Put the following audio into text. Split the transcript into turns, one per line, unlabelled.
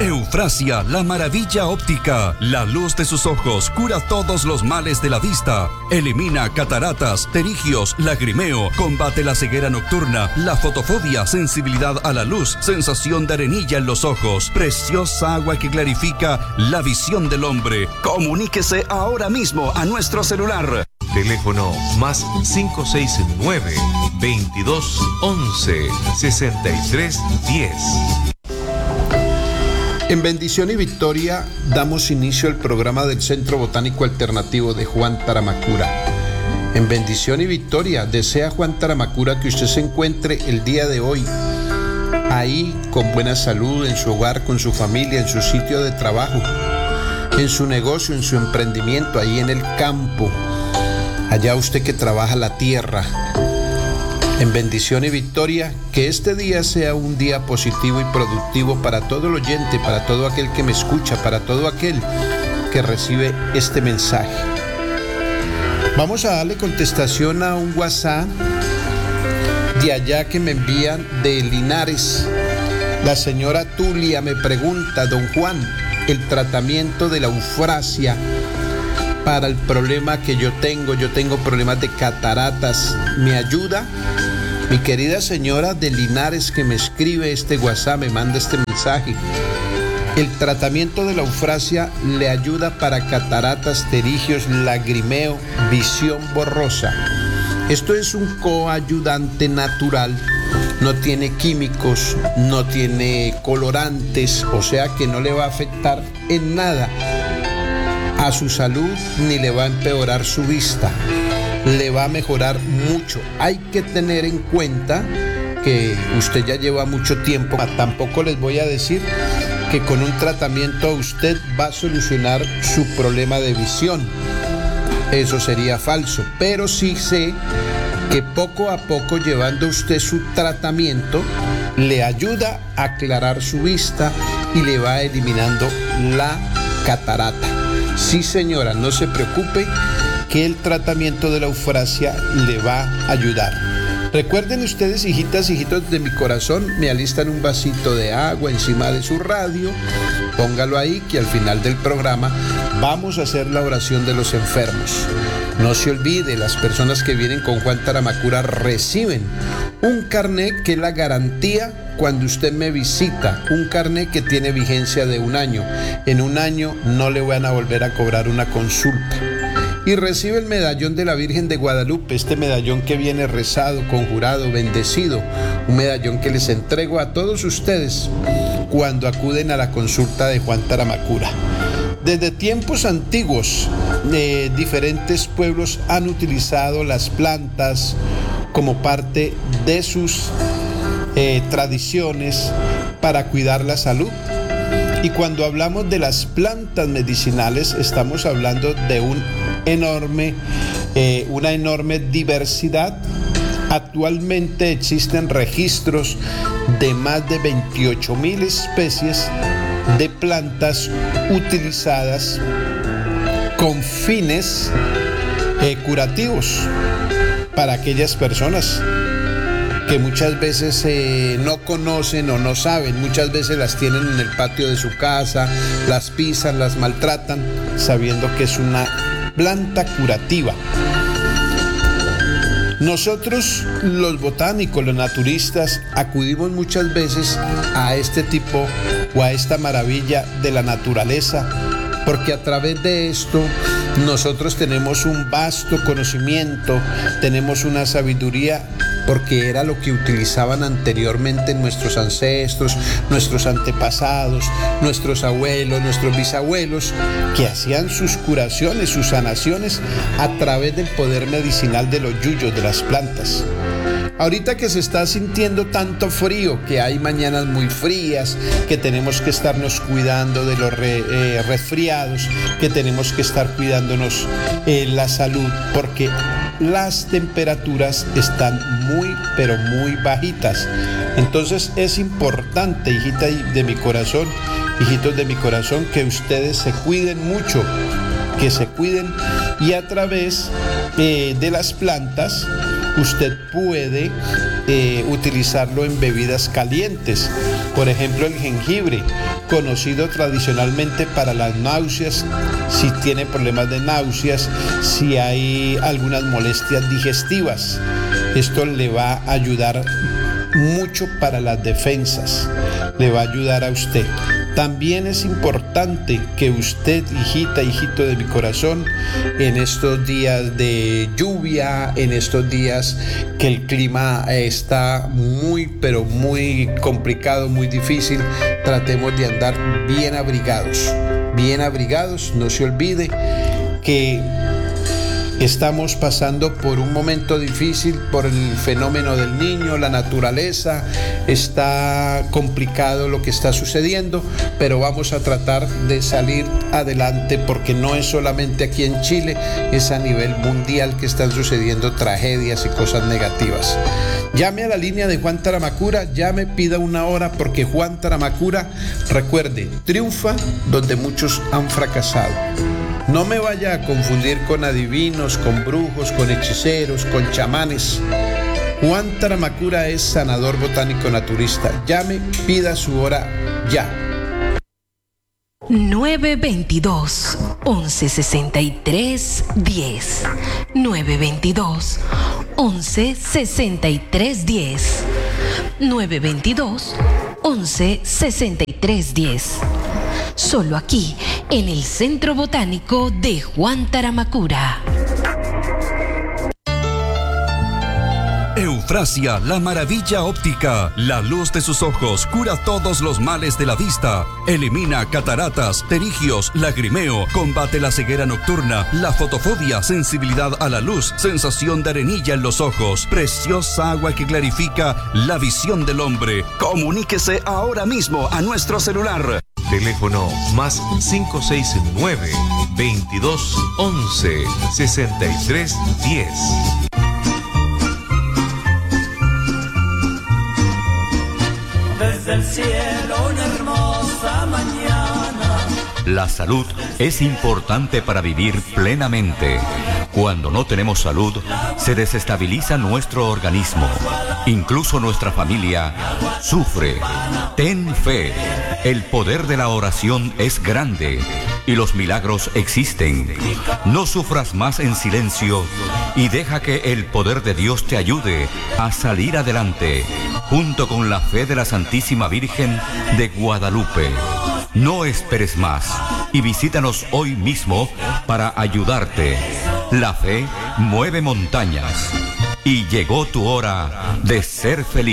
Eufrasia, la maravilla óptica. La luz de sus ojos cura todos los males de la vista. Elimina cataratas, pterigios, lagrimeo. Combate la ceguera nocturna, la fotofobia, sensibilidad a la luz, sensación de arenilla en los ojos. Preciosa agua que clarifica la visión del hombre. Comuníquese ahora mismo a nuestro celular.
Teléfono más 569-2211-6310.
En Bendición y Victoria damos inicio al programa del Centro Botánico Alternativo de Juan Taramacura. En Bendición y Victoria desea Juan Taramacura que usted se encuentre el día de hoy ahí con buena salud, en su hogar, con su familia, en su sitio de trabajo, en su negocio, en su emprendimiento, ahí en el campo, allá usted que trabaja la tierra. En Bendición y Victoria, que este día sea un día positivo y productivo para todo el oyente, para todo aquel que me escucha, para todo aquel que recibe este mensaje. Vamos a darle contestación a un WhatsApp de allá que me envían de Linares. La señora Tulia me pregunta: don Juan, el tratamiento de la eufrasia para el problema que yo tengo problemas de cataratas, ¿me ayuda? Mi querida señora de Linares que me escribe este WhatsApp, me manda este mensaje. El tratamiento de la eufrasia le ayuda para cataratas, pterigios, lagrimeo, visión borrosa. Esto es un coayudante natural, no tiene químicos, no tiene colorantes, o sea que no le va a afectar en nada a su salud ni le va a empeorar su vista. Le va a mejorar mucho. Hay que tener en cuenta que usted ya lleva mucho tiempo. Tampoco les voy a decir que con un tratamiento usted va a solucionar su problema de visión. Eso sería falso. Pero sí sé que poco a poco, llevando usted su tratamiento, le ayuda a aclarar su vista y le va eliminando la catarata. Sí, señora, no se preocupe, que el tratamiento de la eufrasia le va a ayudar. Recuerden ustedes, hijitas, hijitos de mi corazón, me alistan un vasito de agua encima de su radio, póngalo ahí, que al final del programa vamos a hacer la oración de los enfermos. No se olvide, las personas que vienen con Juan Taramacura reciben un carnet que es la garantía cuando usted me visita, un carnet que tiene vigencia de 1 año. En 1 año no le van a volver a cobrar una consulta. Y recibe el medallón de la Virgen de Guadalupe, este medallón que viene rezado, conjurado, bendecido, un medallón que les entrego a todos ustedes cuando acuden a la consulta de Juan Taramacura. Desde tiempos antiguos, diferentes pueblos han utilizado las plantas como parte de sus tradiciones para cuidar la salud. Y cuando hablamos de las plantas medicinales, estamos hablando de una enorme diversidad. Actualmente existen registros de más de 28,000 especies de plantas utilizadas con fines curativos para aquellas personas que muchas veces no conocen o no saben. Muchas veces las tienen en el patio de su casa, las pisan, las maltratan, sabiendo que es una planta curativa. Nosotros, los botánicos, los naturistas, acudimos muchas veces a este tipo o a esta maravilla de la naturaleza, porque a través de esto nosotros tenemos un vasto conocimiento, tenemos una sabiduría, porque era lo que utilizaban anteriormente nuestros ancestros, nuestros antepasados, nuestros abuelos, nuestros bisabuelos, que hacían sus curaciones, sus sanaciones a través del poder medicinal de los yuyos, de las plantas. Ahorita que se está sintiendo tanto frío, que hay mañanas muy frías, que tenemos que estarnos cuidando de los resfriados, que tenemos que estar cuidándonos la salud, porque las temperaturas están muy, pero muy bajitas. Entonces es importante, hijita de mi corazón, hijitos de mi corazón, que ustedes se cuiden mucho, que se cuiden, y a través de las plantas usted puede utilizarlo en bebidas calientes. Por ejemplo, el jengibre, conocido tradicionalmente para las náuseas, si tiene problemas de náuseas, si hay algunas molestias digestivas. Esto le va a ayudar mucho para las defensas, le va a ayudar a usted. También es importante que usted, hijita, hijito de mi corazón, en estos días de lluvia, en estos días que el clima está muy, pero muy complicado, muy difícil, tratemos de andar bien abrigados. Bien abrigados, no se olvide que estamos pasando por un momento difícil por el fenómeno del niño, la naturaleza, está complicado lo que está sucediendo, pero vamos a tratar de salir adelante porque no es solamente aquí en Chile, es a nivel mundial que están sucediendo tragedias y cosas negativas. Llame a la línea de Juan Taramacura, llame, pida una hora porque Juan Taramacura, recuerde, triunfa donde muchos han fracasado. No me vaya a confundir con adivinos, con brujos, con hechiceros, con chamanes. Juan Taramacura es sanador botánico naturista. Llame, pida su hora ya.
922-1163-10. 922-1163-10. 922-1163-10. Solo aquí, en el Centro Botánico de Juan Taramacura.
Eufrasia, la maravilla óptica. La luz de sus ojos cura todos los males de la vista. Elimina cataratas, pterigios, lagrimeo. Combate la ceguera nocturna, la fotofobia, sensibilidad a la luz, sensación de arenilla en los ojos. Preciosa agua que clarifica la visión del hombre. Comuníquese ahora mismo a nuestro celular.
Teléfono más 569-2211-6310.
Desde el cielo una hermosa mañana.
La salud es importante para vivir plenamente. Cuando no tenemos salud, se desestabiliza nuestro organismo. Incluso nuestra familia sufre. Ten fe. El poder de la oración es grande y los milagros existen. No sufras más en silencio y deja que el poder de Dios te ayude a salir adelante, junto con la fe de la Santísima Virgen de Guadalupe. No esperes más y visítanos hoy mismo para ayudarte. La fe mueve montañas y llegó tu hora de ser feliz.